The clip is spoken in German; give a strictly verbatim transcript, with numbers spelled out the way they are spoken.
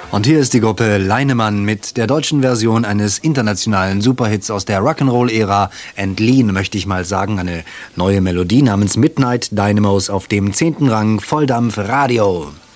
Und hier ist die Gruppe Leinemann mit der deutschen Version eines internationalen Superhits aus der Rock'n'Roll-Ära. Entliehen, möchte ich mal sagen, eine neue Melodie namens Midnight Dynamos auf dem zehnten Rang Volldampf Radio.